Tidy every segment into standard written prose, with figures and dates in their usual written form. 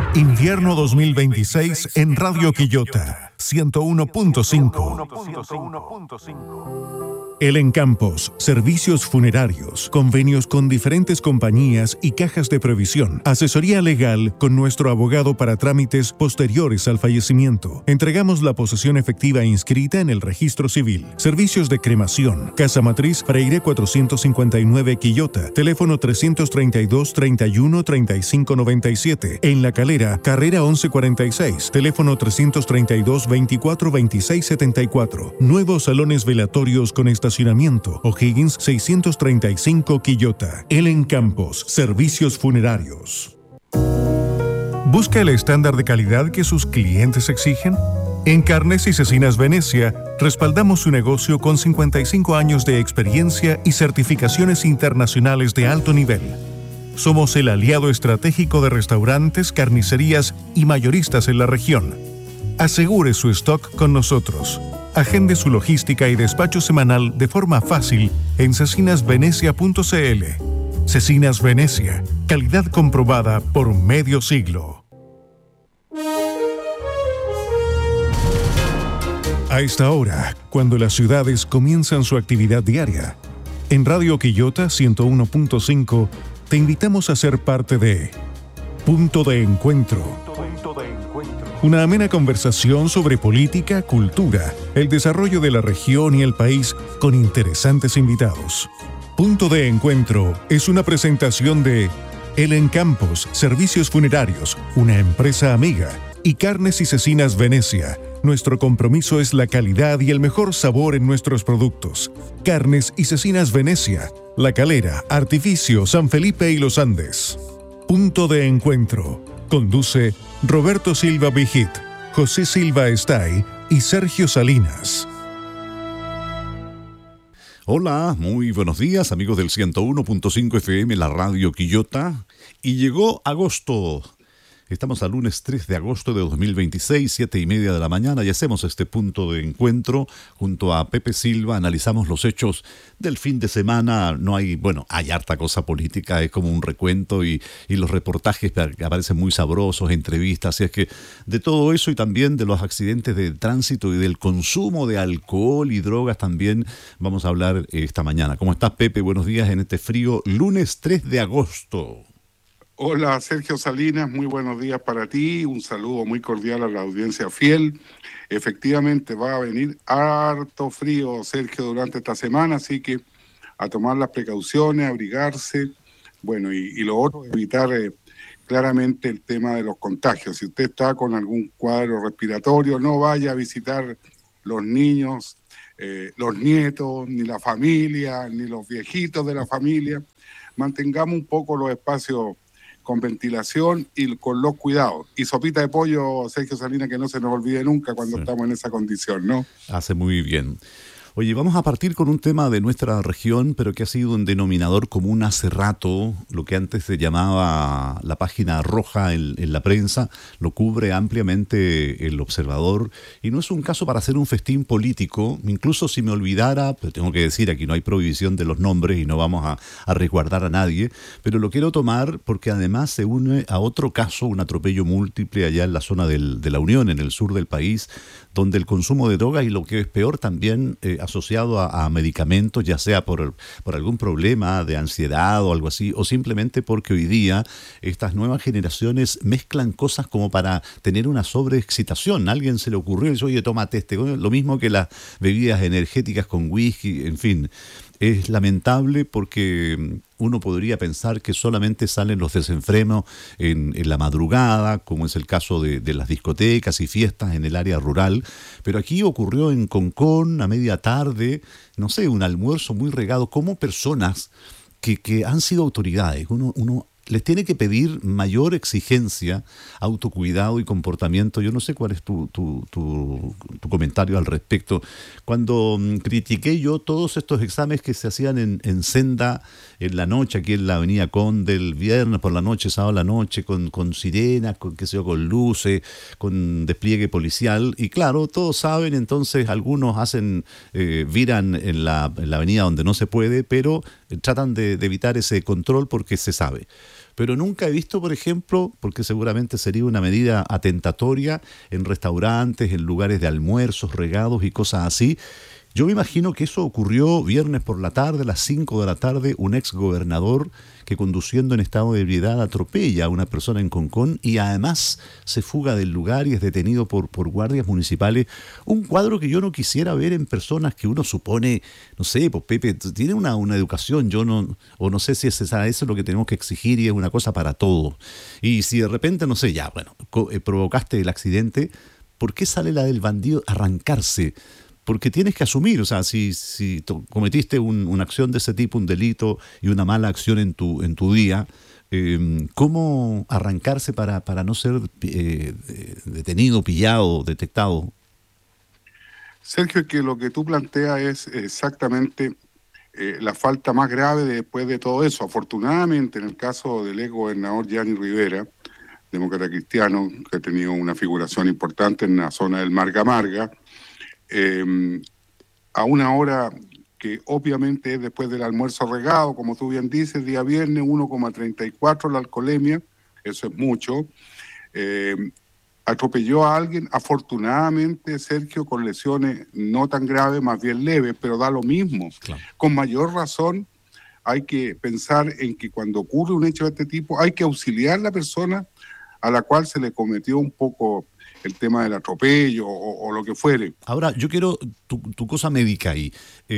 Invierno 2026 en Radio Quillota 101.5. Elen Campos, servicios funerarios, convenios con diferentes compañías y cajas de previsión, asesoría legal con nuestro abogado para trámites posteriores al fallecimiento. Entregamos la posesión efectiva inscrita en el registro civil. Servicios de cremación, Casa Matriz Freire 459 Quillota, teléfono 332 31 35 97. En La Calera, carrera 1146, teléfono 332 24 26 74. Nuevos salones velatorios con estacionamiento. O'Higgins 635 Quillota. Elen Campos, servicios funerarios. ¿Busca el estándar de calidad que sus clientes exigen? En Carnes y Cecinas Venecia, respaldamos su negocio con 55 años de experiencia y certificaciones internacionales de alto nivel. Somos el aliado estratégico de restaurantes, carnicerías y mayoristas en la región. Asegure su stock con nosotros. Agende su logística y despacho semanal de forma fácil en cecinasvenecia.cl. Cecinas Venecia, calidad comprobada por medio siglo. A esta hora, cuando las ciudades comienzan su actividad diaria, en Radio Quillota 101.5 te invitamos a ser parte de Punto de Encuentro. Una amena conversación sobre política, cultura, el desarrollo de la región y el país con interesantes invitados. Punto de Encuentro es una presentación de Elen Campos, Servicios Funerarios, una empresa amiga, y Carnes y Cecinas Venecia. Nuestro compromiso es la calidad y el mejor sabor en nuestros productos. Carnes y Cecinas Venecia, La Calera, Artificio, San Felipe y Los Andes. Punto de Encuentro. Conduce Roberto Silva Vigit, José Silva Estay y Sergio Salinas. Hola, muy buenos días, amigos del 101.5 FM, la Radio Quillota. Y llegó agosto. Estamos al lunes 3 de agosto de 2026, 7:30 de la mañana, y hacemos este punto de encuentro junto a Pepe Silva. Analizamos los hechos del fin de semana. Hay harta cosa política, es como un recuento y los reportajes que aparecen muy sabrosos, entrevistas, así es que de todo eso y también de los accidentes de tránsito y del consumo de alcohol y drogas también vamos a hablar esta mañana. ¿Cómo estás, Pepe? Buenos días en este frío lunes 3 de agosto. Hola, Sergio Salinas, muy buenos días para ti, un saludo muy cordial a la audiencia fiel. Efectivamente va a venir harto frío, Sergio, durante esta semana, así que a tomar las precauciones, abrigarse, y lo otro, evitar claramente el tema de los contagios. Si usted está con algún cuadro respiratorio, no vaya a visitar los niños, los nietos, ni la familia, ni los viejitos de la familia. Mantengamos un poco los espacios con ventilación y con los cuidados. Y sopita de pollo, Sergio Salinas, que no se nos olvide nunca cuando estamos en esa condición, ¿no? Hace muy bien. Oye, vamos a partir con un tema de nuestra región, pero que ha sido un denominador común hace rato, lo que antes se llamaba la página roja en la prensa, lo cubre ampliamente el Observador, y no es un caso para hacer un festín político, incluso si me olvidara, pero tengo que decir, aquí no hay prohibición de los nombres y no vamos a resguardar a nadie, pero lo quiero tomar porque además se une a otro caso, un atropello múltiple allá en la zona de la Unión, en el sur del país, donde el consumo de drogas y lo que es peor también asociado a medicamentos, ya sea por algún problema de ansiedad o algo así, o simplemente porque hoy día estas nuevas generaciones mezclan cosas como para tener una sobreexcitación. A alguien se le ocurrió y dice, oye, tómate lo mismo que las bebidas energéticas con whisky, en fin. Es lamentable porque uno podría pensar que solamente salen los desenfrenos en la madrugada, como es el caso de las discotecas y fiestas en el área rural, pero aquí ocurrió en Concón a media tarde, no sé, un almuerzo muy regado, como personas que han sido autoridades, uno les tiene que pedir mayor exigencia, autocuidado y comportamiento. Yo no sé cuál es tu comentario al respecto. Cuando critiqué yo todos estos exámenes que se hacían en senda en la noche, aquí en la avenida Conde, el viernes por la noche, sábado a la noche, con sirenas, con luces, con despliegue policial, y claro, todos saben, entonces algunos viran en la avenida donde no se puede, pero tratan de evitar ese control porque se sabe. pero nunca he visto, por ejemplo, porque seguramente sería una medida atentatoria en restaurantes, en lugares de almuerzos, regados y cosas así. Yo me imagino que eso ocurrió viernes por la tarde, a las 5 de la tarde, un ex gobernador que conduciendo en estado de ebriedad atropella a una persona en Concón y además se fuga del lugar y es detenido por guardias municipales. Un cuadro que yo no quisiera ver en personas que uno supone, no sé, pues Pepe, tiene una educación, yo no, o no sé si eso es lo que tenemos que exigir y es una cosa para todos. Y si de repente, no sé, ya, bueno, provocaste el accidente, ¿por qué sale la del bandido arrancarse? Porque tienes que asumir, o sea, si cometiste una acción de ese tipo, un delito y una mala acción en tu día, ¿cómo arrancarse para no ser detenido, pillado, detectado? Sergio, que lo que tú planteas es exactamente la falta más grave después de todo eso. Afortunadamente, en el caso del ex gobernador Gianni Rivera, demócrata cristiano, que ha tenido una figuración importante en la zona del Marga Marga, a una hora que obviamente es después del almuerzo regado, como tú bien dices, día viernes 1,34 la alcoholemia, eso es mucho. Atropelló a alguien, afortunadamente, Sergio, con lesiones no tan graves, más bien leves, pero da lo mismo. Claro. Con mayor razón hay que pensar en que cuando ocurre un hecho de este tipo hay que auxiliar a la persona a la cual se le cometió un poco el tema del atropello o lo que fuere. Ahora, yo quiero tu cosa médica ahí.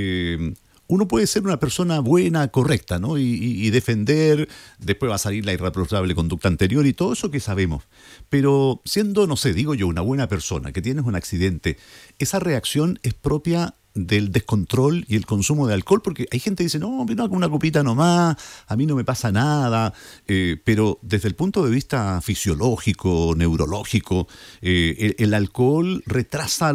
Uno puede ser una persona buena, correcta, ¿no? Y defender, después va a salir la irreprochable conducta anterior y todo eso que sabemos. Pero siendo, no sé, digo yo, una buena persona, que tienes un accidente, esa reacción es propia del descontrol y el consumo de alcohol, porque hay gente que dice, no, con una copita nomás, a mí no me pasa nada, pero desde el punto de vista fisiológico, neurológico, el alcohol retrasa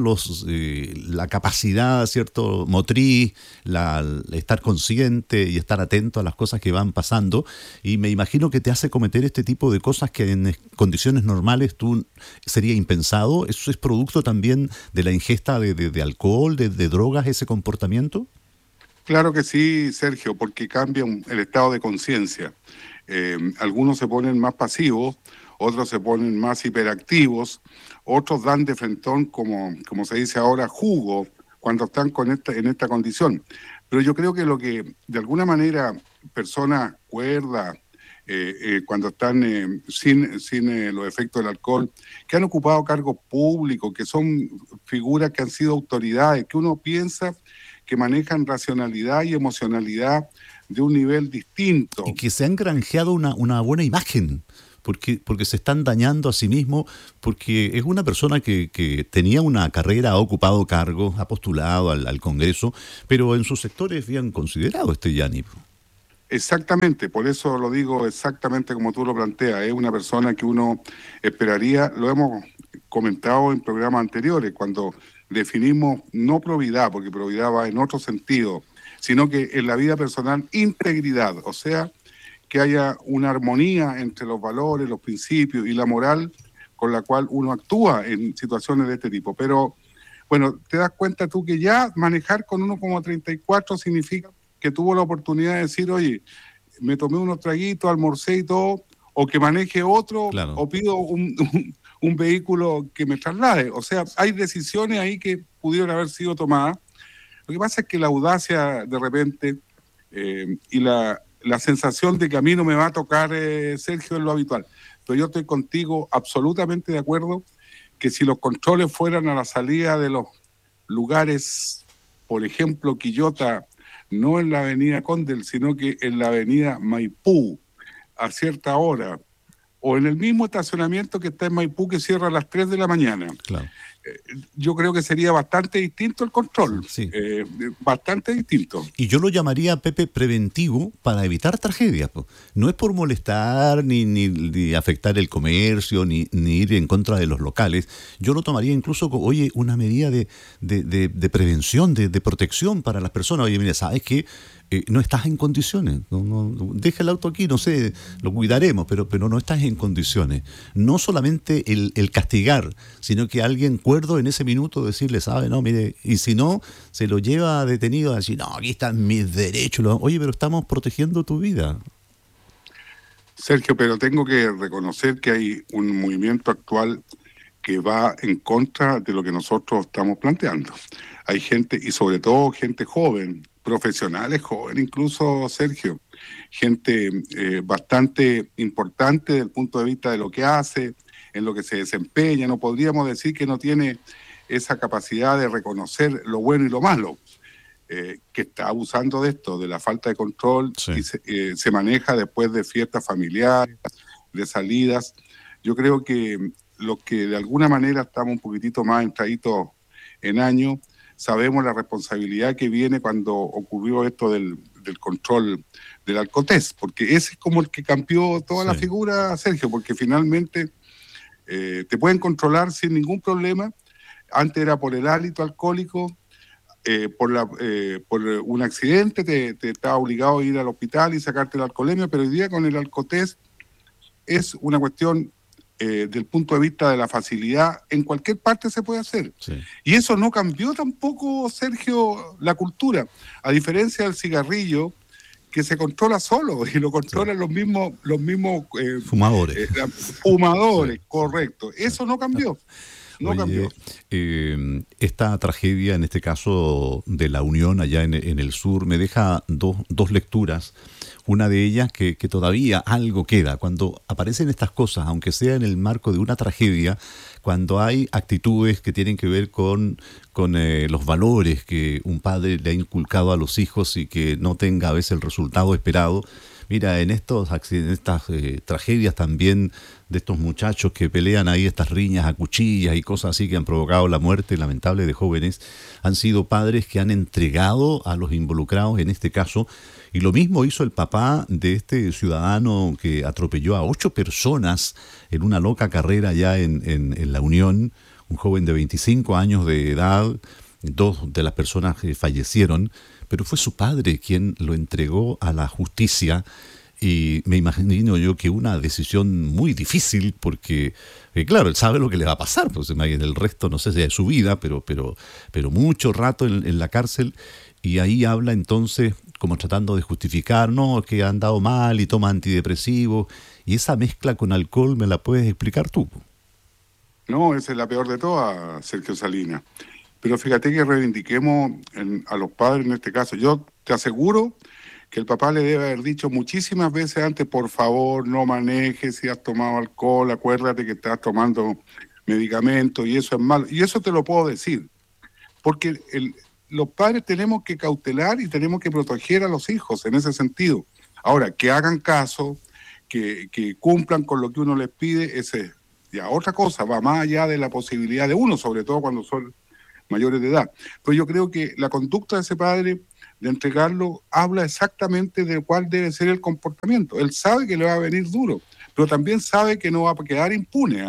la capacidad, ¿cierto?, motriz, estar consciente y estar atento a las cosas que van pasando, y me imagino que te hace cometer este tipo de cosas que en condiciones normales sería impensado. ¿Eso es producto también de la ingesta de alcohol, de drogas, ese comportamiento? Claro que sí, Sergio, porque cambia el estado de conciencia. Algunos se ponen más pasivos, otros se ponen más hiperactivos, otros dan de frentón, como se dice ahora, jugo, cuando están en esta condición. Pero yo creo que lo que, de alguna manera, personas cuerdas, cuando están sin los efectos del alcohol, que han ocupado cargos públicos, que son figuras que han sido autoridades, que uno piensa que manejan racionalidad y emocionalidad de un nivel distinto. Y que se han granjeado una buena imagen, porque se están dañando a sí mismos, porque es una persona que tenía una carrera, ha ocupado cargos, ha postulado al Congreso, pero en sus sectores bien considerado Gianni. Exactamente, por eso lo digo exactamente como tú lo planteas. Es una persona que uno esperaría, lo hemos comentado en programas anteriores, cuando definimos no probidad, porque probidad va en otro sentido, sino que en la vida personal, integridad, o sea, que haya una armonía entre los valores, los principios y la moral con la cual uno actúa en situaciones de este tipo. Pero, bueno, te das cuenta tú que ya manejar con 1,34 significa que tuvo la oportunidad de decir, oye, me tomé unos traguitos, almorcé y todo, o que maneje otro, claro, o pido un vehículo que me traslade. O sea, hay decisiones ahí que pudieron haber sido tomadas. Lo que pasa es que la audacia de repente y la sensación de que a mí no me va a tocar, Sergio, es lo habitual. Pero yo estoy contigo absolutamente de acuerdo que si los controles fueran a la salida de los lugares, por ejemplo, Quillota, no en la avenida Condel, sino que en la avenida Maipú, a cierta hora, o en el mismo estacionamiento que está en Maipú, que cierra a las 3 de la mañana. Claro. Yo creo que sería bastante distinto el control, sí. Bastante distinto. Y yo lo llamaría, Pepe, preventivo para evitar tragedias. No es por molestar ni afectar el comercio, ni ir en contra de los locales. Yo lo tomaría incluso como, oye, una medida de prevención, de protección para las personas. Oye, mira, ¿sabes qué? No estás en condiciones, no, deja el auto aquí, no sé, lo cuidaremos, pero no estás en condiciones. No solamente el castigar, sino que alguien cuerdo en ese minuto decirle, sabe, no, mire, y si no, se lo lleva detenido a decir, no, aquí están mis derechos. Oye, pero estamos protegiendo tu vida. Sergio, pero tengo que reconocer que hay un movimiento actual que va en contra de lo que nosotros estamos planteando. Hay gente, y sobre todo gente joven, profesionales jóvenes incluso, Sergio, gente bastante importante desde el punto de vista de lo que hace, en lo que se desempeña. No podríamos decir que no tiene esa capacidad de reconocer lo bueno y lo malo, que está abusando de esto, de la falta de control, Sí. y se maneja después de fiestas familiares, de salidas. Yo creo que los que de alguna manera estamos un poquitito más entraditos en años, sabemos la responsabilidad que viene cuando ocurrió esto del control del alcotés, porque ese es como el que cambió toda la figura, Sergio, porque finalmente te pueden controlar sin ningún problema. Antes era por el hálito alcohólico, por un accidente te estaba obligado a ir al hospital y sacarte la alcoholemia, pero hoy día con el alcotés es una cuestión del punto de vista de la facilidad, en cualquier parte se puede hacer. Sí. Y eso no cambió tampoco, Sergio, la cultura, a diferencia del cigarrillo, que se controla solo y lo controlan los mismos fumadores. Fumadores, correcto. Eso no cambió. No Oye, cambió. Esta tragedia, en este caso de la Unión allá en el sur, me deja dos lecturas. Una de ellas que todavía algo queda. Cuando aparecen estas cosas, aunque sea en el marco de una tragedia, cuando hay actitudes que tienen que ver con los valores que un padre le ha inculcado a los hijos y que no tenga a veces el resultado esperado. Mira, en estas tragedias también de estos muchachos que pelean ahí estas riñas a cuchillas y cosas así que han provocado la muerte lamentable de jóvenes, han sido padres que han entregado a los involucrados en este caso. Y lo mismo hizo el papá de este ciudadano que atropelló a 8 personas en una loca carrera allá en La Unión, un joven de 25 años de edad. 2 de las personas fallecieron, pero fue su padre quien lo entregó a la justicia. Y me imagino yo que una decisión muy difícil porque, claro, él sabe lo que le va a pasar, pues en el resto no sé si es su vida, pero mucho rato en la cárcel. Y ahí habla entonces como tratando de justificar, no, que ha andado mal y toma antidepresivos. Y esa mezcla con alcohol, ¿me la puedes explicar tú? No, esa es la peor de todas, Sergio Salinas. Pero fíjate que reivindiquemos a los padres en este caso. Yo te aseguro que el papá le debe haber dicho muchísimas veces antes, por favor, no manejes si has tomado alcohol, acuérdate que estás tomando medicamentos y eso es malo. Y eso te lo puedo decir, porque los padres tenemos que cautelar y tenemos que proteger a los hijos en ese sentido. Ahora, que hagan caso, que cumplan con lo que uno les pide, ese ya otra cosa, va más allá de la posibilidad de uno, sobre todo cuando son mayores de edad. Pero yo creo que la conducta de ese padre de entregarlo habla exactamente de cuál debe ser el comportamiento. Él sabe que le va a venir duro, pero también sabe que no va a quedar impune.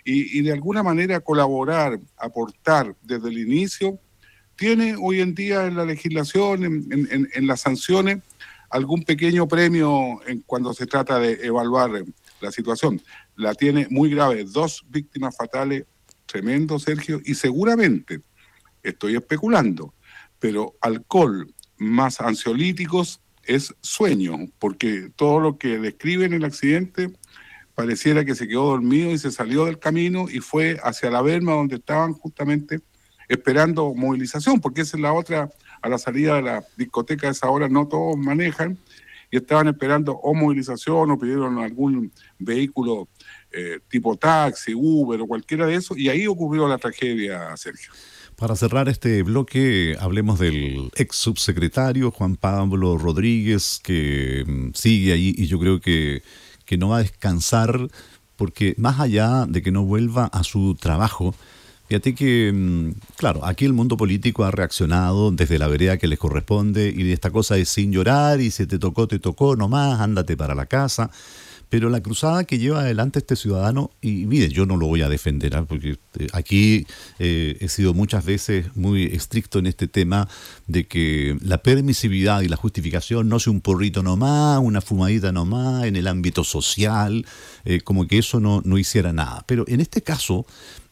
Y de alguna manera colaborar, aportar desde el inicio, tiene hoy en día en la legislación, en las sanciones, algún pequeño premio cuando se trata de evaluar la situación. La tiene muy grave, 2 víctimas fatales, tremendo, Sergio, y seguramente, estoy especulando, pero alcohol más ansiolíticos es sueño, porque todo lo que describe en el accidente pareciera que se quedó dormido y se salió del camino y fue hacia la berma donde estaban justamente esperando movilización, porque esa es la otra, a la salida de la discoteca a esa hora no todos manejan, y estaban esperando o movilización o pidieron algún vehículo tipo taxi, Uber o cualquiera de esos, y ahí ocurrió la tragedia, Sergio. Para cerrar este bloque, hablemos del ex subsecretario Juan Pablo Rodríguez, que sigue ahí y yo creo que no va a descansar, porque más allá de que no vuelva a su trabajo, fíjate que, claro, aquí el mundo político ha reaccionado desde la vereda que les corresponde y esta cosa es sin llorar y si te tocó nomás, ándate para la casa. Pero la cruzada que lleva adelante este ciudadano, y mire, yo no lo voy a defender, porque aquí he sido muchas veces muy estricto en este tema de que la permisividad y la justificación no sea un porrito nomás, una fumadita nomás, en el ámbito social, como que eso no hiciera nada. Pero en este caso,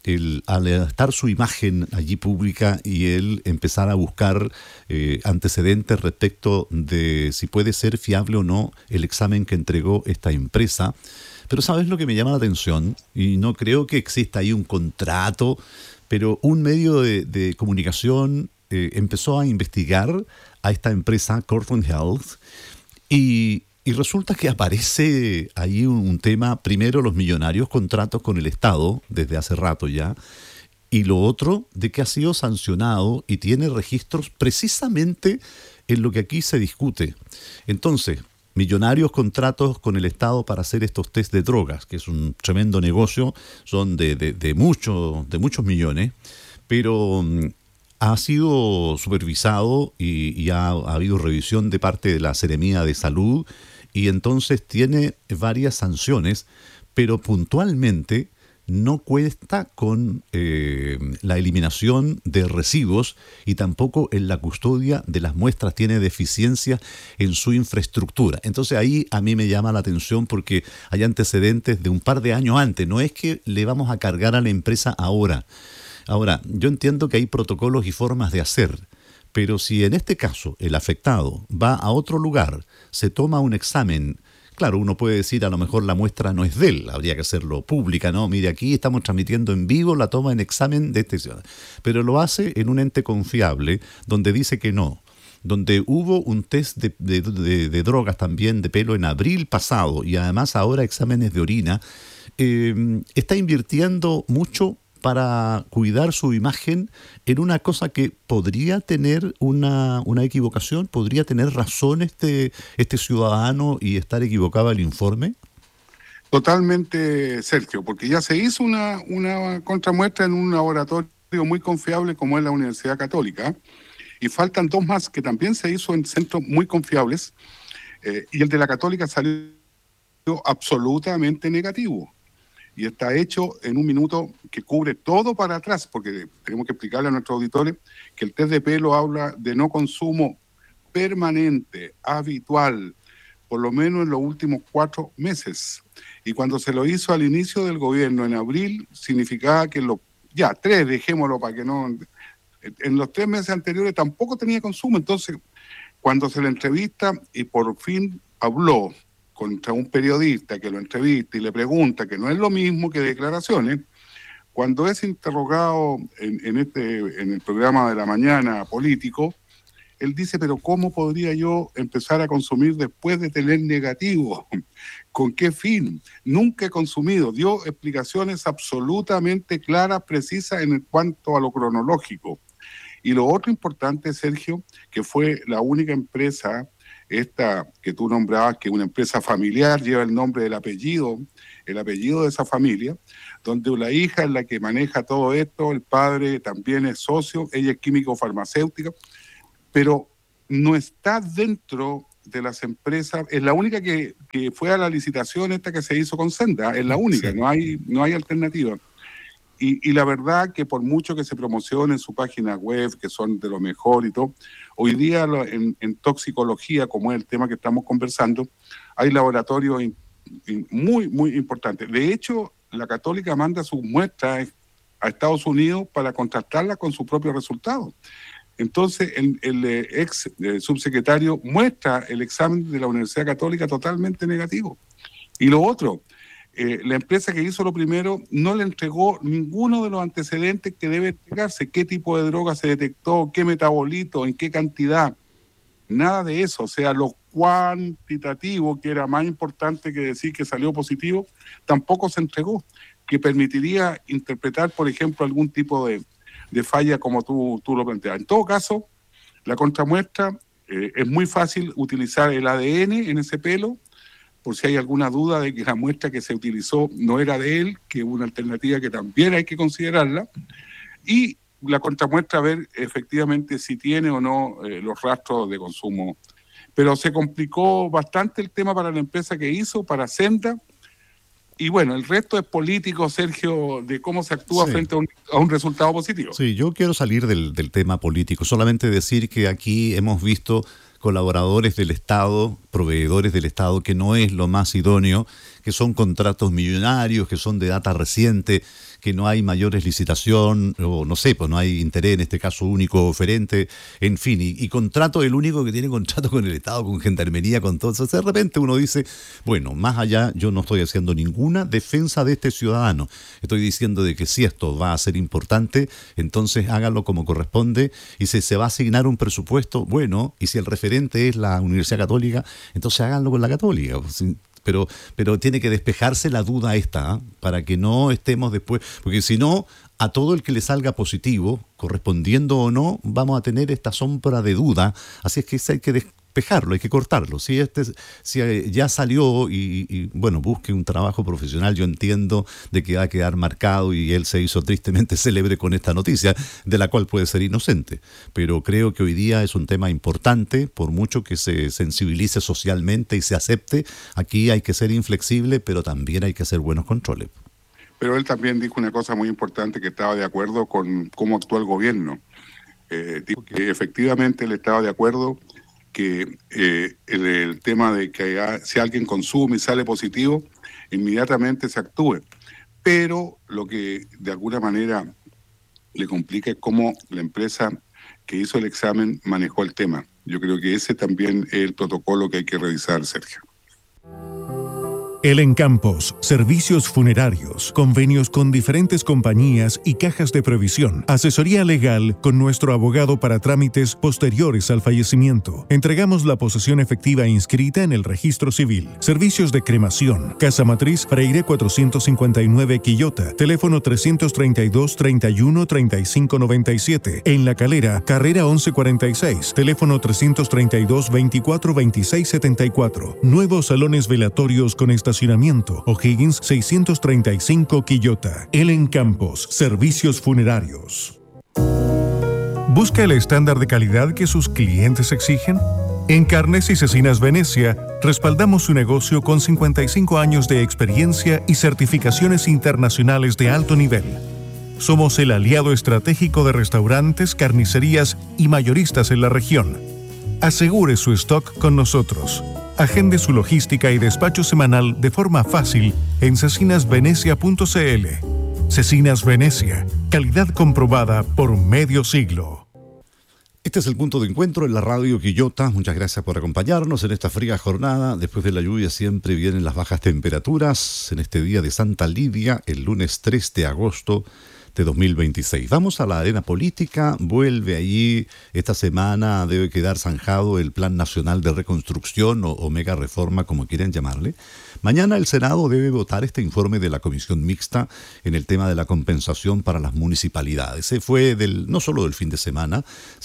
al estar su imagen allí pública y él empezar a buscar antecedentes respecto de si puede ser fiable o no el examen que entregó esta empresa. Pero ¿sabes lo que me llama la atención? Y no creo que exista ahí un contrato, pero un medio de comunicación empezó a investigar a esta empresa, Cortland Health, y resulta que aparece ahí un tema, primero los millonarios contratos con el Estado, desde hace rato ya, y lo otro, de que ha sido sancionado y tiene registros precisamente en lo que aquí se discute. Entonces, millonarios contratos con el Estado para hacer estos test de drogas, que es un tremendo negocio, son de muchos millones, pero ha sido supervisado y ha habido revisión de parte de la Seremía de Salud, y entonces tiene varias sanciones, pero puntualmente no cuenta con la eliminación de residuos y tampoco en la custodia de las muestras, tiene deficiencias en su infraestructura. Entonces ahí a mí me llama la atención porque hay antecedentes de un par de años antes, no es que le vamos a cargar a la empresa ahora. Ahora, yo entiendo que hay protocolos y formas de hacer, pero si en este caso el afectado va a otro lugar, se toma un examen, claro, uno puede decir a lo mejor la muestra no es de él, habría que hacerlo pública, ¿no? Mire, aquí estamos transmitiendo en vivo la toma en examen de este ciudadano. Pero lo hace en un ente confiable donde dice que no, donde hubo un test de drogas también de pelo en abril pasado y además ahora exámenes de orina, está invirtiendo mucho para cuidar su imagen en una cosa que podría tener una equivocación, podría tener razón este ciudadano y estar equivocado el informe. Totalmente, Sergio, porque ya se hizo una contramuestra en un laboratorio muy confiable como es la Universidad Católica, y faltan dos más que también se hizo en centros muy confiables, y el de la Católica salió absolutamente negativo. Y está hecho en un minuto que cubre todo para atrás, porque tenemos que explicarle a nuestros auditores que el test de pelo habla de no consumo permanente, habitual, por lo menos en los últimos 4 meses. Y cuando se lo hizo al inicio del gobierno, en abril, significaba que ya 3, dejémoslo para que no... En los 3 meses anteriores tampoco tenía consumo. Entonces, cuando se le entrevista y por fin habló contra un periodista que lo entrevista y le pregunta, que no es lo mismo que declaraciones, cuando es interrogado en el programa de la mañana político, él dice, pero ¿cómo podría yo empezar a consumir después de tener negativo? ¿Con qué fin? Nunca he consumido. Dio explicaciones absolutamente claras, precisas en cuanto a lo cronológico. Y lo otro importante, Sergio, que fue la única empresa, esta que tú nombrabas, que es una empresa familiar, lleva el nombre del apellido de esa familia, donde la hija es la que maneja todo esto, el padre también es socio, ella es químico farmacéutica, pero no está dentro de las empresas, es la única que fue a la licitación esta que se hizo con Senda, es la única, sí. no hay alternativa. Y la verdad que por mucho que se promocione en su página web, que son de lo mejor y todo, hoy día en toxicología, como es el tema que estamos conversando, hay laboratorios muy, muy importantes. De hecho, la Católica manda sus muestras a Estados Unidos para contrastarlas con su propio resultado. Entonces, el ex subsecretario muestra el examen de la Universidad Católica totalmente negativo. Y lo otro, la empresa que hizo lo primero no le entregó ninguno de los antecedentes que debe entregarse, qué tipo de droga se detectó, qué metabolito, en qué cantidad, nada de eso. O sea, lo cuantitativo, que era más importante que decir que salió positivo, tampoco se entregó, que permitiría interpretar, por ejemplo, algún tipo de falla como tú lo planteas. En todo caso, la contramuestra, es muy fácil utilizar el ADN en ese pelo, por si hay alguna duda de que la muestra que se utilizó no era de él, que es una alternativa que también hay que considerarla, y la contramuestra a ver efectivamente si tiene o no los rastros de consumo. Pero se complicó bastante el tema para la empresa que hizo, para Senda, y bueno, el resto es político, Sergio, de cómo se actúa frente a un resultado positivo. Sí, yo quiero salir del tema político, solamente decir que aquí hemos visto colaboradores del Estado, proveedores del Estado, que no es lo más idóneo, que son contratos millonarios, que son de data reciente, que no hay mayores licitación, o no sé, pues no hay interés, en este caso único oferente, en fin, y contrato, el único que tiene contrato con el Estado, con Gendarmería, con todo eso. De repente uno dice, bueno, más allá, yo no estoy haciendo ninguna defensa de este ciudadano, estoy diciendo de que si esto va a ser importante, entonces hágalo como corresponde, y si se va a asignar un presupuesto, bueno, y si el referente es la Universidad Católica, entonces háganlo con la Católica. Pero tiene que despejarse la duda esta, ¿eh? Para que no estemos después, porque si no, a todo el que le salga positivo, correspondiendo o no, vamos a tener esta sombra de duda, así es que hay que despejarlo, hay que cortarlo. Si ya salió y bueno, busque un trabajo profesional, yo entiendo de que va a quedar marcado y él se hizo tristemente célebre con esta noticia, de la cual puede ser inocente, pero creo que hoy día es un tema importante, por mucho que se sensibilice socialmente y se acepte, aquí hay que ser inflexible, pero también hay que hacer buenos controles. Pero él también dijo una cosa muy importante, que estaba de acuerdo con cómo actuó el gobierno. Dijo que efectivamente él estaba de acuerdo que el tema de que si alguien consume y sale positivo, inmediatamente se actúe. Pero lo que de alguna manera le complica es cómo la empresa que hizo el examen manejó el tema. Yo creo que ese también es el protocolo que hay que revisar, Sergio. Elen Campos, servicios funerarios, convenios con diferentes compañías y cajas de previsión, asesoría legal con nuestro abogado para trámites posteriores al fallecimiento. Entregamos la posesión efectiva inscrita en el registro civil. Servicios de cremación, Casa Matriz Freire 459 Quillota, teléfono 332-31-3597. En La Calera, carrera 1146, teléfono 332-24-2674. Nuevos salones velatorios con estacionamiento, O'Higgins 635 Quillota. Elen Campos, servicios funerarios. ¿Busca el estándar de calidad que sus clientes exigen? En Carnes y Cecinas Venecia, respaldamos su negocio con 55 años de experiencia y certificaciones internacionales de alto nivel. Somos el aliado estratégico de restaurantes, carnicerías y mayoristas en la región. Asegure su stock con nosotros. Agende su logística y despacho semanal de forma fácil en cecinasvenecia.cl. Cecinas Venecia, calidad comprobada por medio siglo. Este es el punto de encuentro en la radio Quillota. Muchas gracias por acompañarnos en esta fría jornada. Después de la lluvia siempre vienen las bajas temperaturas. En este día de Santa Lidia, el lunes 3 de agosto de 2026. Vamos a la arena política. Vuelve allí esta semana, debe quedar zanjado el Plan Nacional de Reconstrucción o mega reforma, como quieran llamarle. Mañana el Senado debe votar este informe de la Comisión Mixta en el tema de la compensación para las municipalidades. Se fue no solo del fin de semana,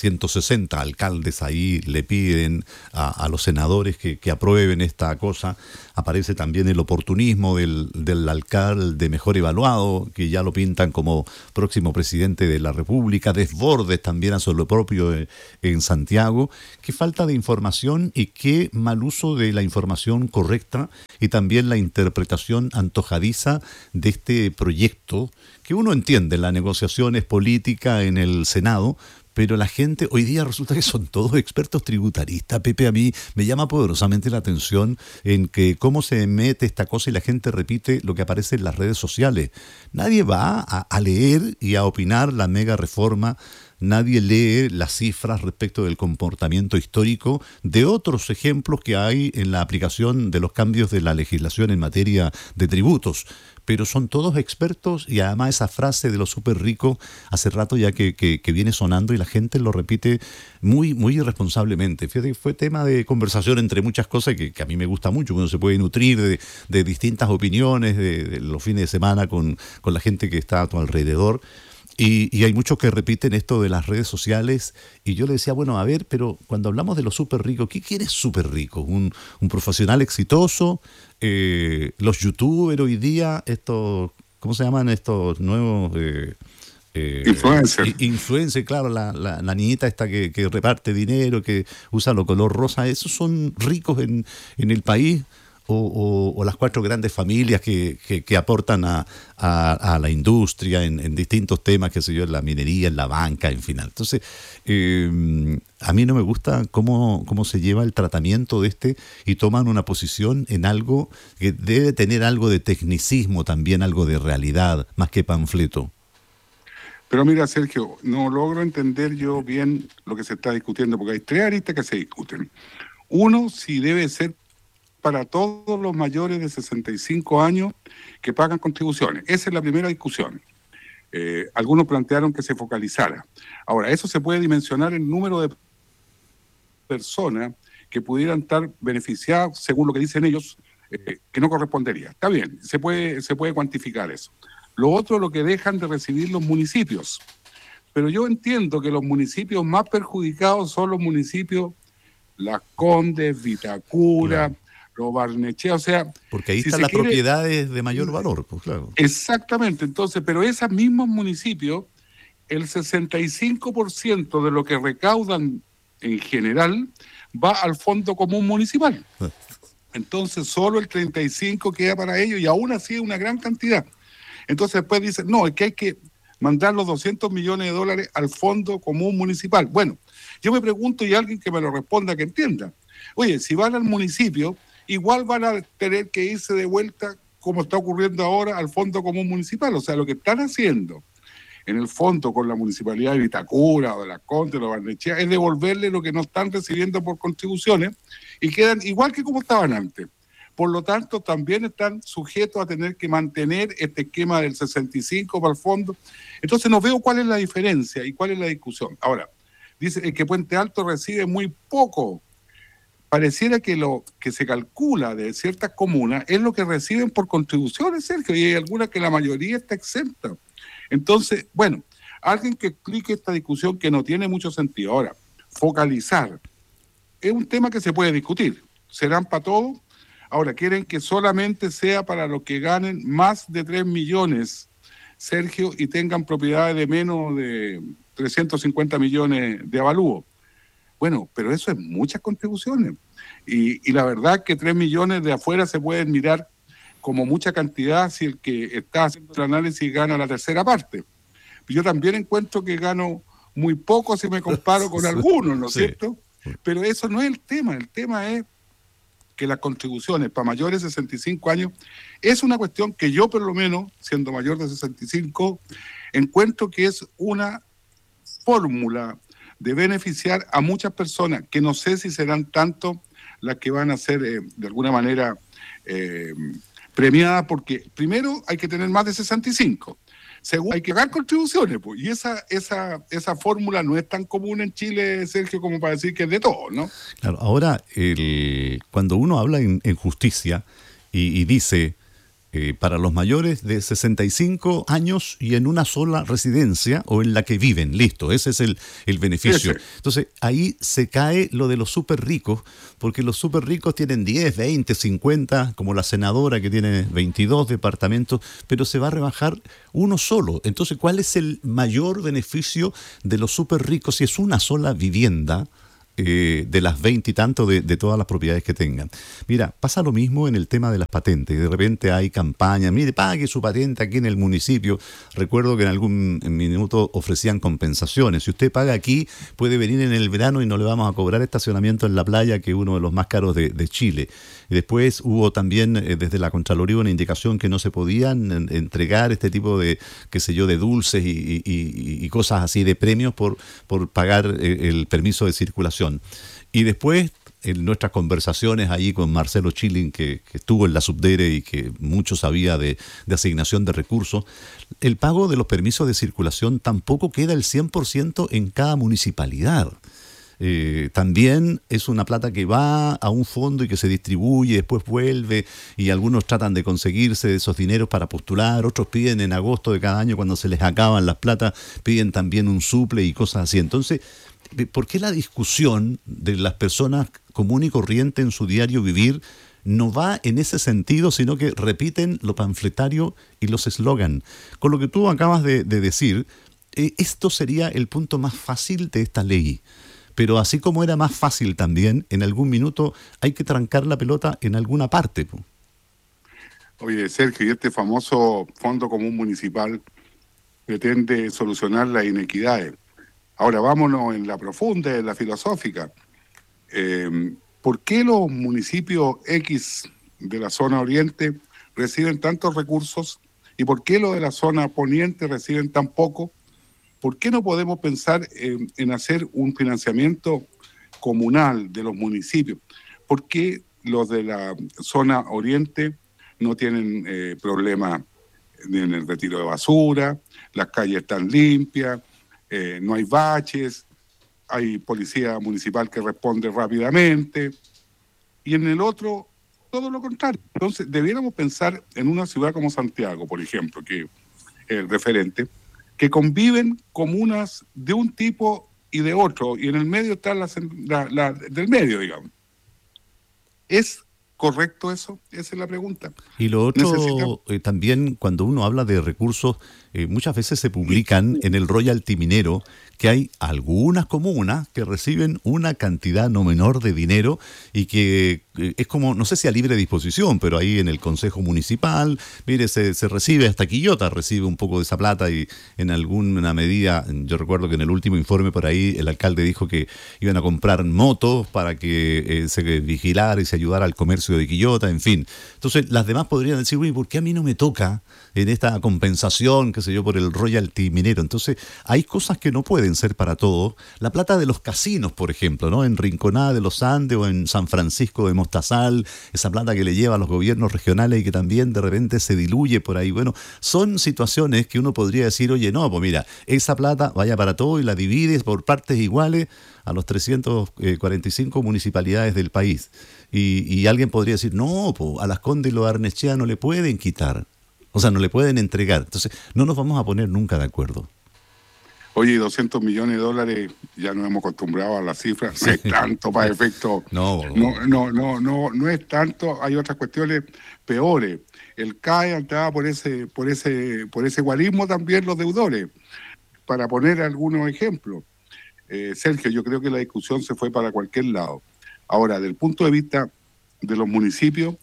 160 alcaldes ahí le piden a los senadores que aprueben esta cosa. Aparece también el oportunismo del alcalde mejor evaluado, que ya lo pintan como próximo presidente de la República. Desbordes también hace lo propio en Santiago. Qué falta de información y qué mal uso de la información correcta, y también la interpretación antojadiza de este proyecto, que uno entiende, la negociación es política en el Senado, pero la gente hoy día resulta que son todos expertos tributaristas. Pepe, a mí me llama poderosamente la atención en que cómo se mete esta cosa y la gente repite lo que aparece en las redes sociales. Nadie va a leer y a opinar la mega reforma. Nadie lee las cifras respecto del comportamiento histórico de otros ejemplos que hay en la aplicación de los cambios de la legislación en materia de tributos. Pero son todos expertos, y además esa frase de los súper ricos hace rato ya que viene sonando y la gente lo repite muy, muy irresponsablemente. Fíjate, fue tema de conversación entre muchas cosas que a mí me gusta mucho, uno se puede nutrir de distintas opiniones de los fines de semana con la gente que está a tu alrededor. Y hay muchos que repiten esto de las redes sociales, y yo le decía, bueno, a ver, pero cuando hablamos de los súper ricos, ¿qué quiere súper rico? ¿Un profesional exitoso? Los youtubers hoy día, estos, ¿cómo se llaman estos nuevos? Influencer, claro, la niñita esta que reparte dinero, que usa lo color rosa, ¿esos son ricos en el país? o las 4 grandes familias que aportan a la industria en distintos temas, qué sé yo, en la minería, en la banca, en fin. Entonces, a mí no me gusta cómo se lleva el tratamiento de y toman una posición en algo que debe tener algo de tecnicismo también, algo de realidad, más que panfleto. Pero mira, Sergio, no logro entender yo bien lo que se está discutiendo, porque hay 3 aristas que se discuten. Uno, si debe ser para todos los mayores de 65 años que pagan contribuciones. Esa es la primera discusión. Algunos plantearon que se focalizara. Ahora, eso se puede dimensionar en número de personas que pudieran estar beneficiadas, según lo que dicen ellos, que no correspondería. Está bien, se puede cuantificar eso. Lo otro, lo que dejan de recibir los municipios. Pero yo entiendo que los municipios más perjudicados son los municipios Las Condes, Vitacura, claro, los Barnechea, o sea... Porque ahí están las propiedades de mayor valor, pues claro. Exactamente, entonces, pero esos mismos municipios, el 65% de lo que recaudan en general va al Fondo Común Municipal. Entonces, solo el 35% queda para ellos y aún así es una gran cantidad. Entonces después dicen, no, es que hay que mandar los $200 millones al Fondo Común Municipal. Bueno, yo me pregunto y alguien que me lo responda, que entienda. Oye, si van al municipio, igual van a tener que irse de vuelta, como está ocurriendo ahora, al Fondo Común Municipal. O sea, lo que están haciendo en el fondo con la Municipalidad de Vitacura o de Las Condes o de Barnechea es devolverle lo que no están recibiendo por contribuciones y quedan igual que como estaban antes. Por lo tanto, también están sujetos a tener que mantener este esquema del 65 para el fondo. Entonces no veo cuál es la diferencia y cuál es la discusión. Ahora, dice que Puente Alto recibe muy poco. Pareciera que lo que se calcula de ciertas comunas es lo que reciben por contribuciones, Sergio, y hay algunas que la mayoría está exenta. Entonces, bueno, alguien que explique esta discusión que no tiene mucho sentido. Ahora, focalizar es un tema que se puede discutir. ¿Serán para todos? Ahora, quieren que solamente sea para los que ganen más de 3 millones, Sergio, y tengan propiedades de menos de 350 millones de avalúo. Bueno, pero eso es muchas contribuciones. Y la verdad que 3 millones de afuera se pueden mirar como mucha cantidad si el que está haciendo el análisis gana la tercera parte. Yo también encuentro que gano muy poco si me comparo con algunos, ¿no es cierto? Pero eso no es el tema es que las contribuciones para mayores de 65 años es una cuestión que yo, por lo menos, siendo mayor de 65, encuentro que es una fórmula de beneficiar a muchas personas, que no sé si serán tanto las que van a ser de alguna manera premiadas, porque primero hay que tener más de 65. Segundo, hay que pagar contribuciones, pues, y esa fórmula no es tan común en Chile, Sergio, como para decir que es de todo, ¿no? Claro, ahora, cuando uno habla en justicia y dice para los mayores de 65 años y en una sola residencia o en la que viven, listo, ese es el beneficio. Entonces, ahí se cae lo de los súper ricos, porque los súper ricos tienen 10, 20, 50, como la senadora que tiene 22 departamentos, pero se va a rebajar uno solo. Entonces, ¿cuál es el mayor beneficio de los súper ricos si es una sola vivienda? De las 20 y tanto de todas las propiedades que tengan. Mira, pasa lo mismo en el tema de las patentes. De repente hay campañas, mire, pague su patente aquí en el municipio. Recuerdo que en algún minuto ofrecían compensaciones. Si usted paga aquí, puede venir en el verano y no le vamos a cobrar estacionamiento en la playa, que es uno de los más caros de Chile. Y después hubo también desde la Contraloría una indicación que no se podían entregar este tipo de, qué sé yo, de dulces y cosas así de premios por pagar el permiso de circulación. Y después, en nuestras conversaciones ahí con Marcelo Chilin, que estuvo en la Subdere y que mucho sabía de asignación de recursos, el pago de los permisos de circulación tampoco queda el 100% en cada municipalidad. También es una plata que va a un fondo y que se distribuye, después vuelve, y algunos tratan de conseguirse esos dineros para postular, otros piden en agosto de cada año, cuando se les acaban las platas, piden también un suple y cosas así. Entonces, ¿por qué la discusión de las personas común y corriente en su diario vivir no va en ese sentido, sino que repiten lo panfletario y los eslogan? Con lo que tú acabas de decir, esto sería el punto más fácil de esta ley, pero así como era más fácil también, en algún minuto hay que trancar la pelota en alguna parte. Oye, Sergio, y este famoso Fondo Común Municipal pretende solucionar las inequidades. Ahora vámonos en la profunda, en la filosófica. ¿Por qué los municipios X de la zona oriente reciben tantos recursos y por qué los de la zona poniente reciben tan poco? ¿Por qué no podemos pensar en hacer un financiamiento comunal de los municipios? ¿Por qué los de la zona oriente no tienen problemas en el retiro de basura, las calles están limpias, no hay baches, hay policía municipal que responde rápidamente, y en el otro todo lo contrario? Entonces debiéramos pensar en una ciudad como Santiago, por ejemplo, que es el referente, que conviven comunas de un tipo y de otro, y en el medio está la del medio, digamos. ¿Es correcto eso? Esa es la pregunta. Y lo otro, también cuando uno habla de recursos, muchas veces se publican en el royalty minero que hay algunas comunas que reciben una cantidad no menor de dinero y que es como, no sé si a libre disposición, pero ahí en el Consejo Municipal, mire, se recibe, hasta Quillota recibe un poco de esa plata y en alguna medida, yo recuerdo que en el último informe por ahí el alcalde dijo que iban a comprar motos para que se vigilara y se ayudara al comercio de Quillota, en fin. Entonces las demás podrían decir, uy, ¿por qué a mí no me toca en esta compensación, qué sé yo, por el royalty minero? Entonces hay cosas que no pueden ser para todos. La plata de los casinos, por ejemplo, ¿no? En Rinconada de los Andes o en San Francisco de Mostazal, esa plata que le lleva a los gobiernos regionales y que también de repente se diluye por ahí. Bueno, son situaciones que uno podría decir, oye, no, pues mira, esa plata vaya para todo y la divides por partes iguales a los 345 municipalidades del país. Y alguien podría decir, no, pues a Las Condes y los Arnechea no le pueden quitar. O sea, no le pueden entregar. Entonces, no nos vamos a poner nunca de acuerdo. Oye, 200 millones de dólares, ya nos hemos acostumbrado a las cifras, no es tanto para efecto. No es tanto, hay otras cuestiones peores. El CAE andaba por ese guarismo también los deudores, para poner algunos ejemplos. Sergio, yo creo que la discusión se fue para cualquier lado. Ahora, del punto de vista de los municipios,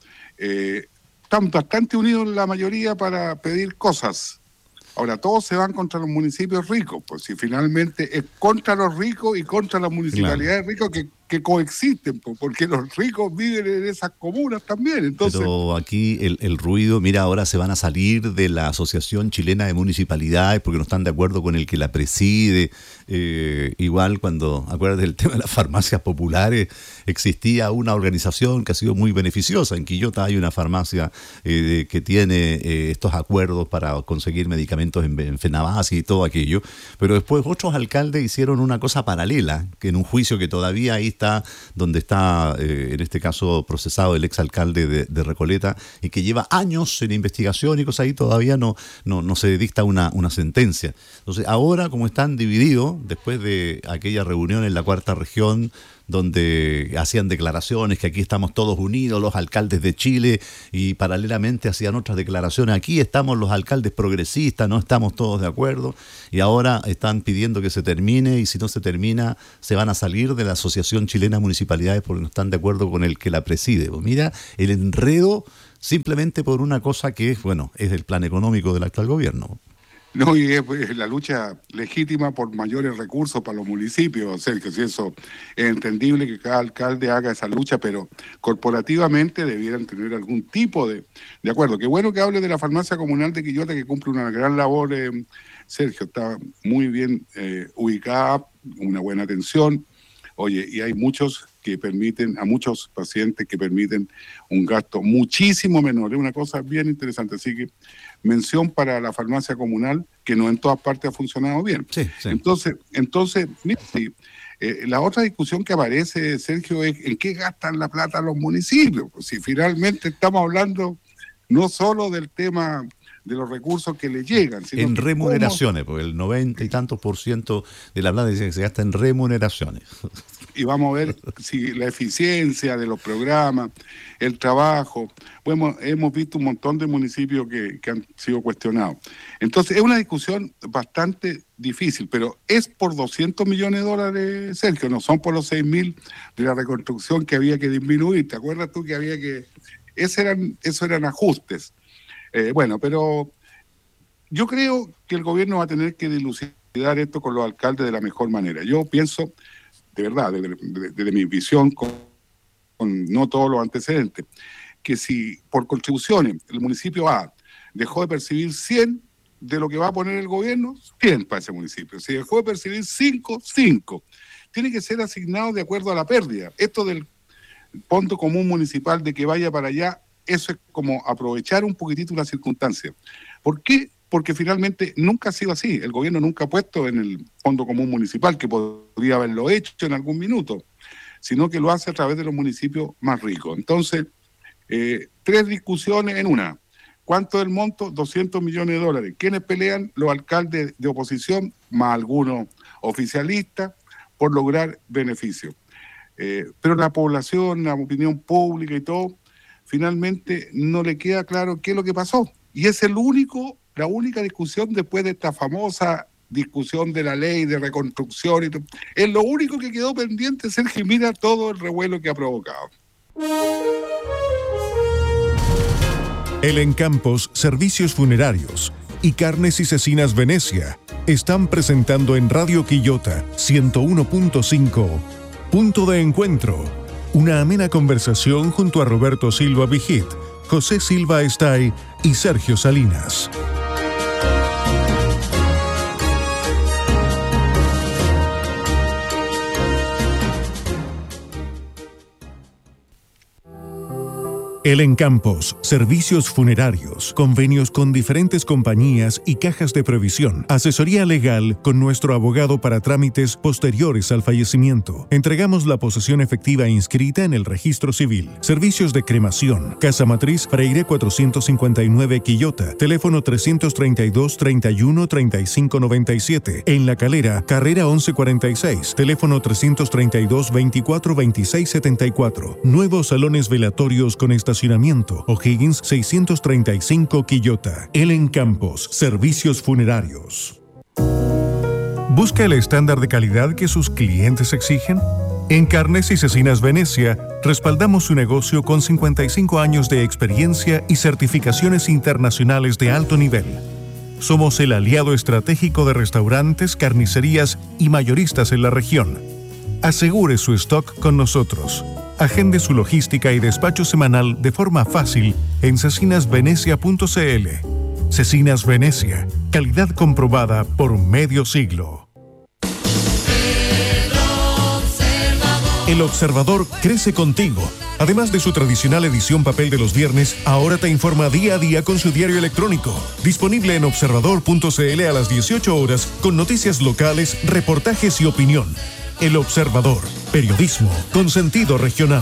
están bastante unidos la mayoría para pedir cosas. Ahora, todos se van contra los municipios ricos, pues si finalmente es contra los ricos y contra las municipalidades ricas que coexisten, pues, porque los ricos viven en esas comunas también. Entonces, pero aquí el ruido, mira, ahora se van a salir de la Asociación Chilena de Municipalidades porque no están de acuerdo con el que la preside. Igual cuando, acuérdate del tema de las farmacias populares, existía una organización que ha sido muy beneficiosa. En Quillota hay una farmacia que tiene estos acuerdos para conseguir medicamentos en Fenabasi y todo aquello, pero después otros alcaldes hicieron una cosa paralela, que en un juicio que todavía ahí está, donde está en este caso procesado el exalcalde de Recoleta y que lleva años en investigación y cosas ahí, todavía no se dicta una sentencia. Entonces ahora, como están divididos, después de aquella reunión en la Cuarta Región donde hacían declaraciones que aquí estamos todos unidos, los alcaldes de Chile, y paralelamente hacían otras declaraciones, aquí estamos los alcaldes progresistas, no estamos todos de acuerdo, y ahora están pidiendo que se termine, y si no se termina, se van a salir de la Asociación Chilena de Municipalidades porque no están de acuerdo con el que la preside. Pues mira, el enredo simplemente por una cosa que es, bueno, es el plan económico del actual gobierno. No, y es la lucha legítima por mayores recursos para los municipios, Sergio, si eso es entendible que cada alcalde haga esa lucha, pero corporativamente debieran tener algún tipo de acuerdo. Qué bueno que hable de la farmacia comunal de Quillota, que cumple una gran labor, Sergio, está muy bien ubicada, una buena atención. Oye, y hay muchos a muchos pacientes que permiten un gasto muchísimo menor. Es una cosa bien interesante. Así que mención para la farmacia comunal, que no en todas partes ha funcionado bien. Sí. Entonces, mira, sí, la otra discusión que aparece, Sergio, es en qué gastan la plata los municipios. Pues si finalmente estamos hablando no solo del tema de los recursos que le llegan, sino en remuneraciones, porque el 90 y tantos % de la plata dice que se gasta en remuneraciones. y vamos a ver si la eficiencia de los programas, el trabajo. Bueno, hemos visto un montón de municipios que han sido cuestionados. Entonces, es una discusión bastante difícil, pero es por 200 millones de dólares, Sergio, no son por los 6.000 de la reconstrucción que había que disminuir. ¿Te acuerdas tú que había que...? Esos eran ajustes. Bueno, pero yo creo que el gobierno va a tener que dilucidar esto con los alcaldes de la mejor manera. Yo pienso, de verdad, desde mi visión, con no todos los antecedentes, que si por contribuciones el municipio A dejó de percibir 100 de lo que va a poner el gobierno, 100 para ese municipio. Si dejó de percibir 5, 5. Tiene que ser asignado de acuerdo a la pérdida. Esto del fondo común municipal de que vaya para allá, eso es como aprovechar un poquitito una circunstancia. ¿Por qué? Porque finalmente nunca ha sido así. El gobierno nunca ha puesto en el fondo común municipal, que podría haberlo hecho en algún minuto, sino que lo hace a través de los municipios más ricos. Entonces, 3 discusiones en una. ¿Cuánto es el monto? 200 millones de dólares. ¿Quiénes pelean? Los alcaldes de oposición, más algunos oficialistas, por lograr beneficios. Pero la población, la opinión pública y todo, finalmente no le queda claro qué es lo que pasó. Y es la única discusión después de esta famosa discusión de la ley de reconstrucción. Y todo. Es lo único que quedó pendiente, Sergio, mira todo el revuelo que ha provocado. El Encampos Servicios Funerarios y Carnes y Cecinas Venecia están presentando en Radio Quillota 101.5 Punto de Encuentro, una amena conversación junto a Roberto Silva Vigit, José Silva Estay y Sergio Salinas. El Encampos, servicios funerarios, convenios con diferentes compañías y cajas de previsión, asesoría legal con nuestro abogado para trámites posteriores al fallecimiento. Entregamos la posesión efectiva inscrita en el registro civil. Servicios de cremación, Casa Matriz Freire 459 Quillota, teléfono 332-31-3597. En La Calera, carrera 1146, teléfono 332-24-2674. Nuevos salones velatorios con estacionamiento, O'Higgins 635 Quillota. El Encampos, servicios funerarios. ¿Busca el estándar de calidad que sus clientes exigen? En Carnes y Cecinas Venecia, respaldamos su negocio con 55 años de experiencia y certificaciones internacionales de alto nivel. Somos el aliado estratégico de restaurantes, carnicerías y mayoristas en la región. Asegure su stock con nosotros. Agende su logística y despacho semanal de forma fácil en cecinasvenecia.cl. Cecinas Venecia, calidad comprobada por medio siglo. El Observador crece contigo. Además de su tradicional edición papel de los viernes, ahora te informa día a día con su diario electrónico. Disponible en observador.cl a las 18 horas con noticias locales, reportajes y opinión. El Observador, periodismo con sentido regional.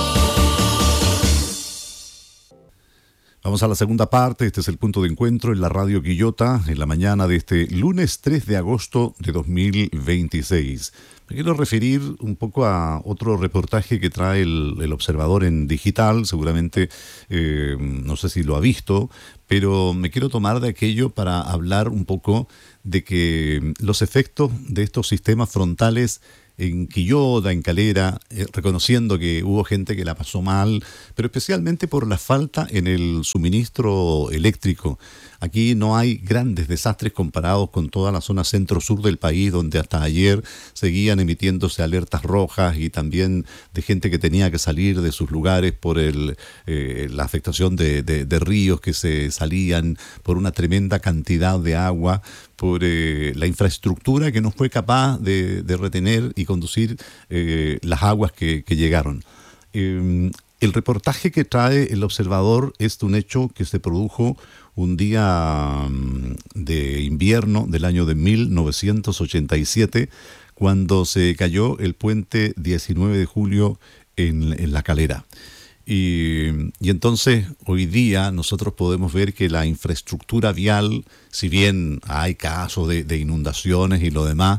Vamos a la segunda parte. Este es el punto de encuentro en la Radio Quillota en la mañana de este lunes 3 de agosto de 2026. Me quiero referir un poco a otro reportaje que trae el Observador en digital. Seguramente, no sé si lo ha visto, pero me quiero tomar de aquello para hablar un poco de que los efectos de estos sistemas frontales en Quillota, en Calera, reconociendo que hubo gente que la pasó mal, pero especialmente por la falta en el suministro eléctrico. Aquí no hay grandes desastres comparados con toda la zona centro-sur del país, donde hasta ayer seguían emitiéndose alertas rojas y también de gente que tenía que salir de sus lugares por la afectación de ríos que se salían, por una tremenda cantidad de agua, por la infraestructura que no fue capaz de retener y conducir las aguas que llegaron. El reportaje que trae el Observador es un hecho que se produjo un día de invierno del año de 1987, cuando se cayó el puente 19 de julio en La Calera. Y entonces hoy día nosotros podemos ver que la infraestructura vial, si bien hay casos de inundaciones y lo demás,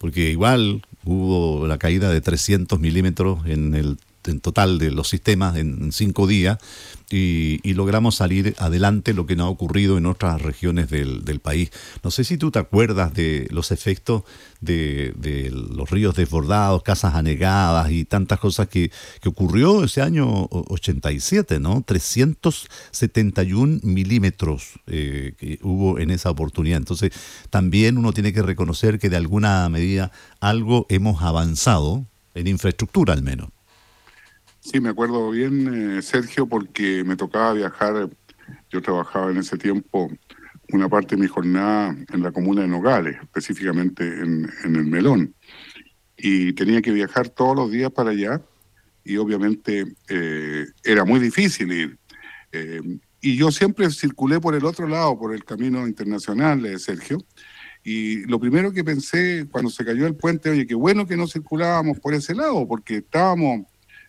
porque igual hubo la caída de 300 milímetros en total de los sistemas en 5 días y logramos salir adelante, lo que no ha ocurrido en otras regiones del país. No sé si tú te acuerdas de los efectos de los ríos desbordados, casas anegadas y tantas cosas que ocurrió ese año 87, ¿no? 371 milímetros que hubo en esa oportunidad. Entonces, también uno tiene que reconocer que de alguna medida algo hemos avanzado en infraestructura al menos. Sí, me acuerdo bien, Sergio, porque me tocaba viajar. Yo trabajaba en ese tiempo una parte de mi jornada en la comuna de Nogales, específicamente en el Melón. Y tenía que viajar todos los días para allá y obviamente era muy difícil ir. Y yo siempre circulé por el otro lado, por el camino internacional, Sergio. Y lo primero que pensé cuando se cayó el puente, oye, qué bueno que no circulábamos por ese lado, porque estábamos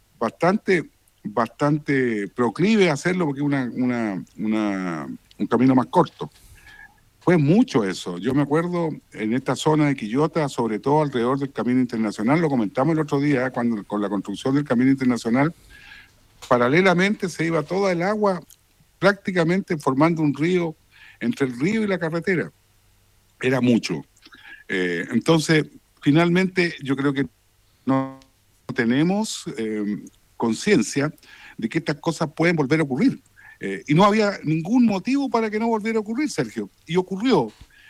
bastante proclive a hacerlo porque es un camino más corto. Fue mucho eso. Yo me acuerdo en esta zona de Quillota, sobre todo alrededor del Camino Internacional, lo comentamos el otro día, cuando con la construcción del Camino Internacional, paralelamente se iba toda el agua prácticamente formando un río entre el río y la carretera. Era mucho. Entonces, finalmente, yo creo que no tenemos conciencia de que estas cosas pueden volver a ocurrir. Y no había ningún motivo para que no volviera a ocurrir, Sergio. Y ocurrió.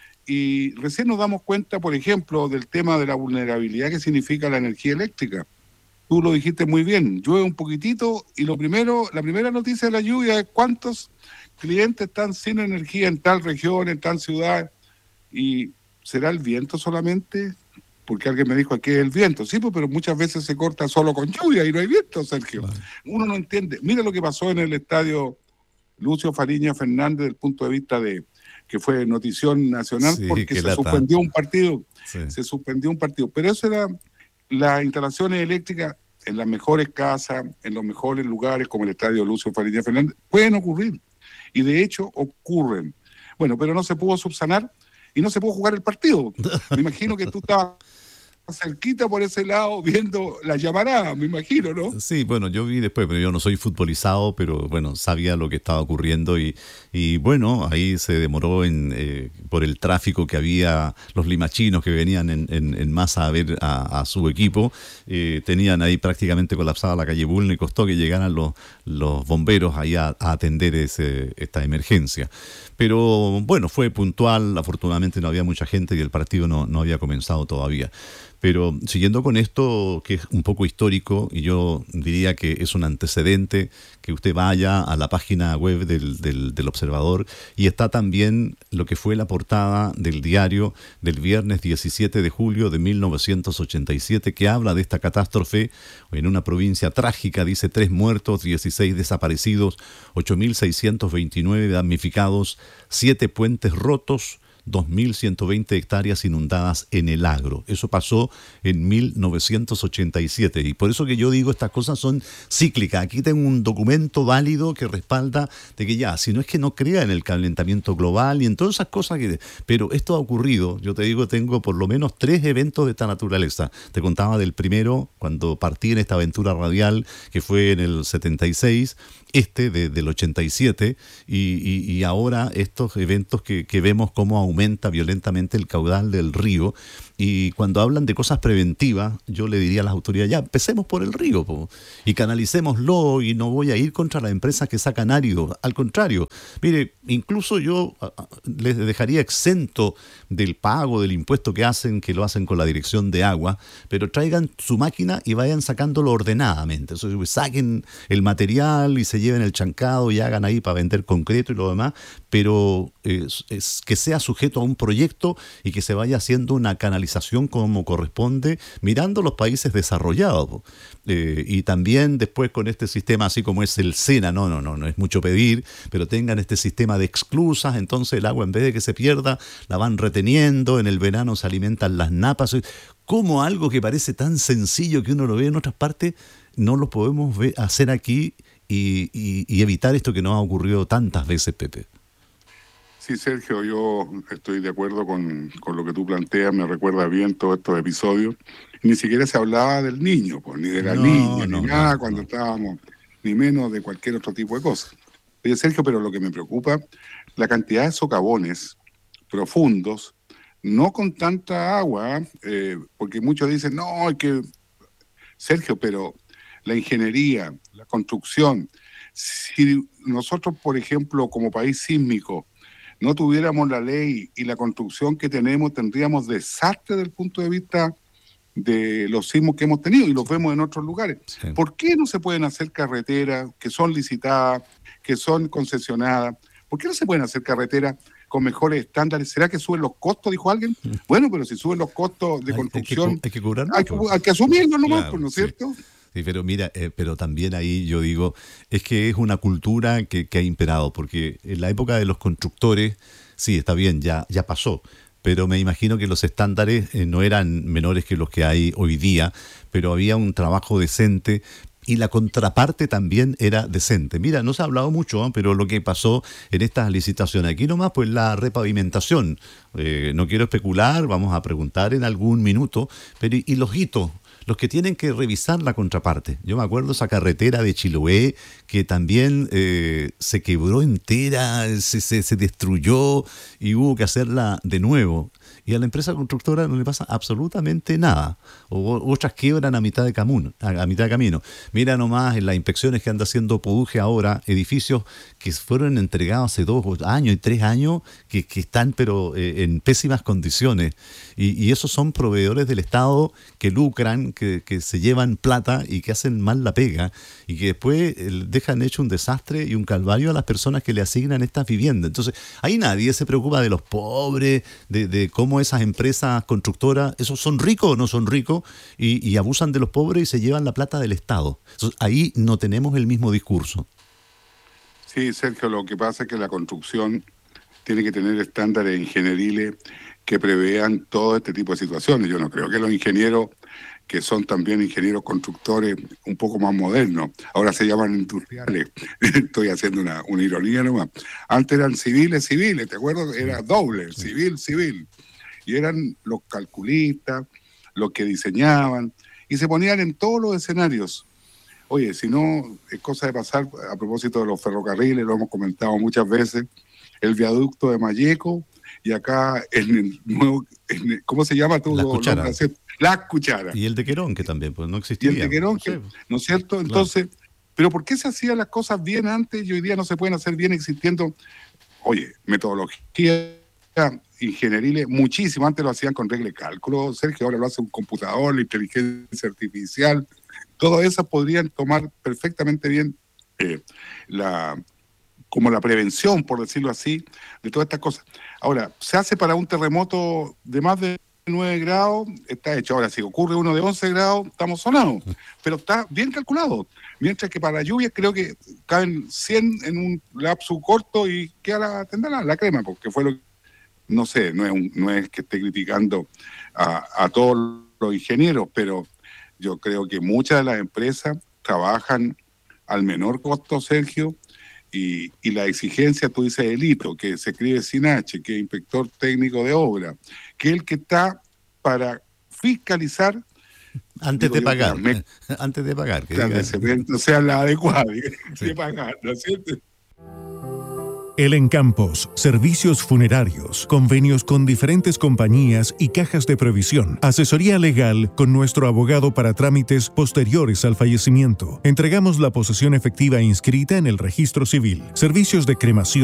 Y recién nos damos cuenta, por ejemplo, del tema de la vulnerabilidad que significa la energía eléctrica. Tú lo dijiste muy bien, llueve un poquitito y la primera noticia de la lluvia es cuántos clientes están sin energía en tal región, en tal ciudad. ¿Y será el viento solamente? Porque alguien me dijo, aquí es el viento. Sí, pues, pero muchas veces se corta solo con lluvia y no hay viento, Sergio. Vale. Uno no entiende. Mira lo que pasó en el estadio Lucio Fariña Fernández desde el punto de vista de que fue notición nacional, sí, porque se suspendió un partido. Sí. Se suspendió un partido. Pero eso era las instalaciones eléctricas en las mejores casas, en los mejores lugares, como el estadio Lucio Fariña Fernández, pueden ocurrir. Y de hecho ocurren. Bueno, pero no se pudo subsanar y no se pudo jugar el partido. Me imagino que tú estabas cerquita por ese lado viendo la llamarada, me imagino, ¿no? Sí, bueno, yo vi después, pero yo no soy futbolizado, pero bueno, sabía lo que estaba ocurriendo y bueno, ahí se demoró por el tráfico que había, los limachinos que venían en masa a ver a su equipo, tenían ahí prácticamente colapsada la calle Bulnes y costó que llegaran los bomberos ahí a atender esta emergencia. Pero bueno, fue puntual, afortunadamente no había mucha gente y el partido no había comenzado todavía. Pero siguiendo con esto, que es un poco histórico, y yo diría que es un antecedente, que usted vaya a la página web del Observador, y está también lo que fue la portada del diario del viernes 17 de julio de 1987, que habla de esta catástrofe en una provincia trágica, dice 3 muertos, 16 desaparecidos, 8.629 damnificados, 7 puentes rotos, 2.120 hectáreas inundadas en el Agro. Eso pasó en 1987 y por eso que yo digo estas cosas son cíclicas. Aquí tengo un documento válido que respalda de que ya, si no es que no crea en el calentamiento global y en todas esas cosas pero esto ha ocurrido. Yo te digo, tengo por lo menos 3 eventos de esta naturaleza. Te contaba del primero cuando partí en esta aventura radial que fue en el 76, del 87 y ahora estos eventos que vemos cómo aumenta violentamente el caudal del río. Y cuando hablan de cosas preventivas, yo le diría a las autoridades, ya, empecemos por el río y canalicémoslo, y no voy a ir contra las empresas que sacan árido. Al contrario, mire, incluso yo les dejaría exento del pago del impuesto que lo hacen con la Dirección de Agua, pero traigan su máquina y vayan sacándolo ordenadamente. Eso, saquen el material y se lleven el chancado y hagan ahí para vender concreto y lo demás, pero es que sea sujeto a un proyecto y que se vaya haciendo una canalización como corresponde, mirando los países desarrollados. Y también después con este sistema, así como es el SENA, no es mucho pedir, pero tengan este sistema de exclusas, entonces el agua en vez de que se pierda, la van reteniendo, en el verano se alimentan las napas. Como algo que parece tan sencillo que uno lo ve en otras partes, no lo podemos hacer aquí y evitar esto que nos ha ocurrido tantas veces, Pepe. Sí, Sergio, yo estoy de acuerdo con lo que tú planteas, me recuerda bien todos estos episodios. Ni siquiera se hablaba del niño, pues, ni de la niña, ni nada cuando estábamos, ni menos de cualquier otro tipo de cosas. Oye, Sergio, pero lo que me preocupa, la cantidad de socavones profundos, no con tanta agua, porque muchos dicen, no, hay que... Sergio, pero la ingeniería, la construcción, si nosotros, por ejemplo, como país sísmico, no tuviéramos la ley y la construcción que tenemos, tendríamos desastre desde el punto de vista de los sismos que hemos tenido, y los vemos en otros lugares. Sí. ¿Por qué no se pueden hacer carreteras que son licitadas, que son concesionadas? ¿Por qué no se pueden hacer carreteras con mejores estándares? ¿Será que suben los costos, dijo alguien? Bueno, pero si suben los costos de construcción, hay que cobrarlo, hay que asumirlo nomás, claro, ¿no es cierto? Sí, pero mira, pero también ahí yo digo, es que es una cultura que ha imperado, porque en la época de los constructores, sí, está bien, ya pasó, pero me imagino que los estándares no eran menores que los que hay hoy día, pero había un trabajo decente y la contraparte también era decente. Mira, no se ha hablado mucho, pero lo que pasó en estas licitaciones, aquí nomás, pues la repavimentación. No quiero especular, vamos a preguntar en algún minuto, pero ¿y los hitos? Los que tienen que revisar la contraparte. Yo me acuerdo esa carretera de Chiloé que también se quebró entera, se destruyó y hubo que hacerla de nuevo. Y a la empresa constructora no le pasa absolutamente nada. O otras quiebran a mitad de camino. Mira nomás en las inspecciones que anda haciendo Produje ahora, edificios que fueron entregados hace 2 años y 3 años, que están pero en pésimas condiciones. Y esos son proveedores del Estado que lucran, que se llevan plata y que hacen mal la pega y que después dejan hecho un desastre y un calvario a las personas que le asignan estas viviendas. Entonces, ahí nadie se preocupa de los pobres, de cómo esas empresas constructoras, ¿esos son ricos o no son ricos? Y abusan de los pobres y se llevan la plata del Estado. Entonces, ahí no tenemos el mismo discurso. Sí, Sergio, lo que pasa es que la construcción tiene que tener estándares ingenieriles que prevean todo este tipo de situaciones. Yo no creo que los ingenieros, que son también ingenieros constructores un poco más modernos, ahora se llaman industriales, estoy haciendo una ironía nomás. Antes eran civiles, ¿te acuerdas? Era doble, civil. Y eran los calculistas, los que diseñaban, y se ponían en todos los escenarios. Oye, si no, es cosa de pasar, a propósito de los ferrocarriles, lo hemos comentado muchas veces, el viaducto de Malleco, y acá en el nuevo, ¿cómo se llama todo? Las Cucharas. Y el de Querón, que también pues no existía. Y el de Querón, ¿no es cierto? Entonces, claro. ¿Pero por qué se hacían las cosas bien antes y hoy día no se pueden hacer bien existiendo? Oye, metodología ingenieriles, muchísimo. Antes lo hacían con regla de cálculo, Sergio, ahora lo hace un computador, la inteligencia artificial. Todas esas podrían tomar perfectamente bien como la prevención, por decirlo así, de todas estas cosas. Ahora, se hace para un terremoto de más de 9 grados, está hecho. Ahora, si ocurre uno de 11 grados, estamos sonados, pero está bien calculado. Mientras que para lluvias creo que caen 100 en un lapso corto y queda tendrá la crema, porque fue lo que, no sé, no es que esté criticando a todos los ingenieros, pero yo creo que muchas de las empresas trabajan al menor costo, Sergio, y la exigencia, tú dices el hito, que se escribe sin H, que es inspector técnico de obra, que es el que está para fiscalizar antes de pagar. Antes de pagar. Que el cemento sea la adecuada de pagar, ¿no es cierto? El Encampos, servicios funerarios, convenios con diferentes compañías y cajas de previsión, asesoría legal con nuestro abogado para trámites posteriores al fallecimiento. Entregamos la posesión efectiva inscrita en el registro civil, servicios de cremación,